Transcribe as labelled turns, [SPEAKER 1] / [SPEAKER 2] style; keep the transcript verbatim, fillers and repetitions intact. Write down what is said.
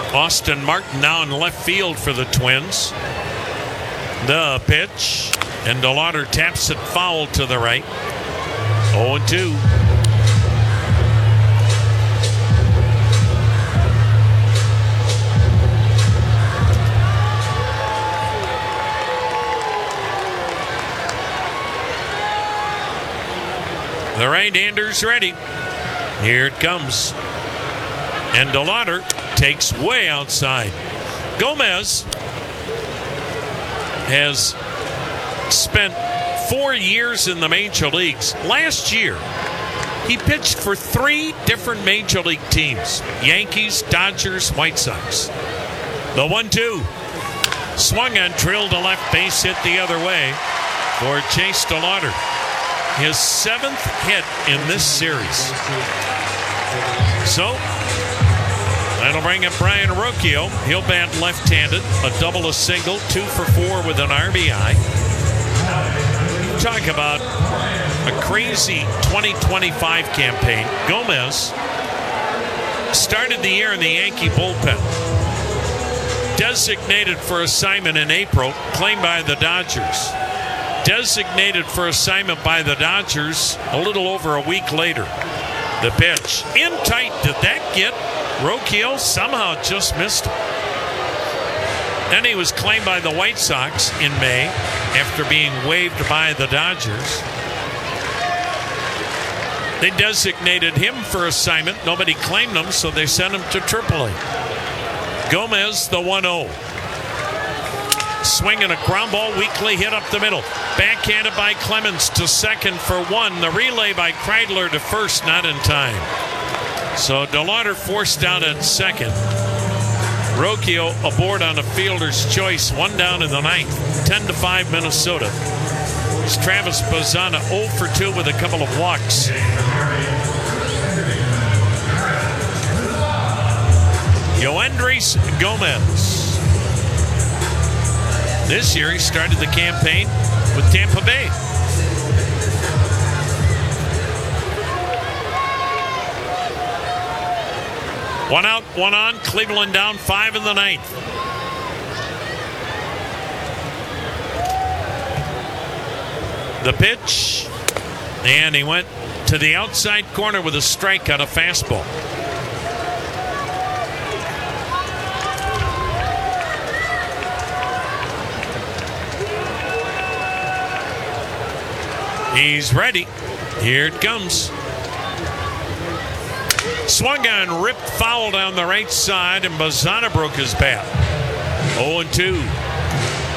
[SPEAKER 1] Austin Martin now in left field for the Twins. The pitch, and DeLauder taps it foul to the right. oh and two. The right-hander's ready. Here it comes. And DeLauder takes way outside. Gomez has spent four years in the major leagues. Last year, he pitched for three different major league teams. Yankees, Dodgers, White Sox. The one two. Swung on, drilled to left, base hit the other way for Chase DeLauder. His seventh hit in this series. So, that'll bring up Brian Rocchio. He'll bat left-handed. A double, a single, two for four with an R B I. Talk about a crazy twenty twenty-five campaign. Gomez started the year in the Yankee bullpen. Designated for assignment in April, claimed by the Dodgers. Designated for assignment by the Dodgers a little over a week later. The pitch. In tight. Did that get Rocchio? Somehow just missed him. Then he was claimed by the White Sox in May after being waived by the Dodgers. They designated him for assignment. Nobody claimed him, so they sent him to triple A. Gomez, the one oh. Swinging a ground ball, weakly hit up the middle. Backhanded by Clemens to second for one. The relay by Kreidler to first, not in time. So DeLauder forced out at second. Rocchio aboard on a fielder's choice. One down in the ninth. ten to five Minnesota. It's Travis Bazzana oh for two with a couple of walks. Yoendrys Gomez. This year he started the campaign with Tampa Bay. One out, one on. Cleveland down five in the ninth. The pitch. And he went to the outside corner with a strikeout, a fastball. He's ready. Here it comes. Swung on, ripped foul down the right side, and Bazzana broke his bat. oh and two.